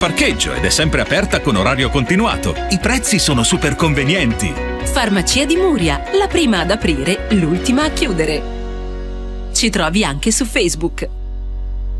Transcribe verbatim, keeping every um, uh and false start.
parcheggio ed è sempre aperta con orario continuato. I prezzi sono super convenienti. Farmacia di Muria, la prima ad aprire, l'ultima a chiudere. Ci trovi anche su Facebook.